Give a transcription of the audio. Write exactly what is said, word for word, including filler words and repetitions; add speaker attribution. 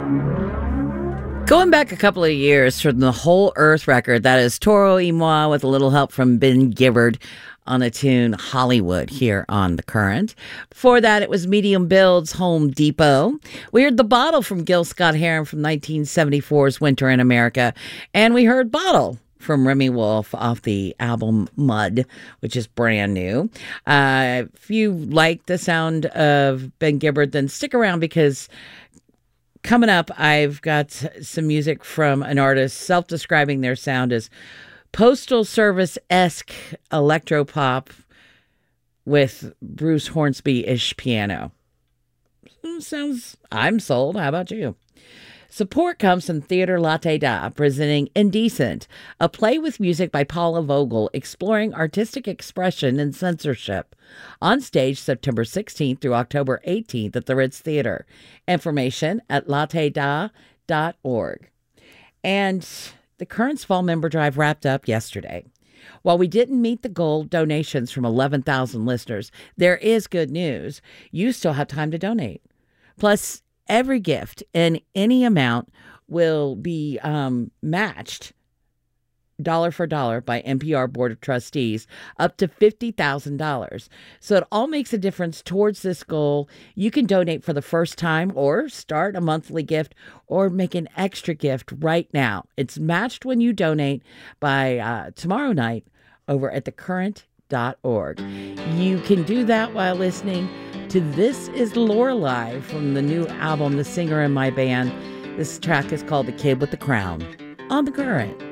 Speaker 1: Going back a couple of years from the Whole Earth record, that is Toro y Moi with a little help from Ben Gibbard on the tune Hollywood here on The Current. Before that, it was Medium Build's Home Depot. We heard The Bottle from Gil Scott-Heron from nineteen seventy-four's Winter in America. And we heard Bottle from Remy Wolf off the album Mud, which is brand new. Uh, if you like the sound of Ben Gibbard, then stick around, because coming up, I've got some music from an artist self-describing their sound as Postal Service-esque electropop with Bruce Hornsby-ish piano. Sounds, I'm sold. How about you? Support comes from Theater Latte Da, presenting Indecent, a play with music by Paula Vogel exploring artistic expression and censorship. On stage September sixteenth through October eighteenth at the Ritz Theater. Information at latte da dot org. And the Current's Fall Member Drive wrapped up yesterday. While we didn't meet the goal donations from eleven thousand listeners, there is good news. You still have time to donate. Plus, every gift in any amount will be um, matched dollar for dollar by N P R Board of Trustees up to fifty thousand dollars. So it all makes a difference towards this goal. You can donate for the first time or start a monthly gift or make an extra gift right now. It's matched when you donate by uh, tomorrow night over at the current dot org. You can do that while listening to This Is Lorelei from the new album, The Singer in My Band. This track is called The Kid with the Crown on The Current.